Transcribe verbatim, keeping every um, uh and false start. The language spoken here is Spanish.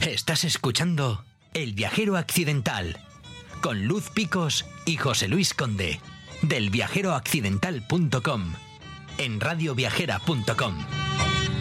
Estás escuchando El Viajero Accidental con Luz Picos y José Luis Conde del viajero accidental punto com en radio viajera punto com.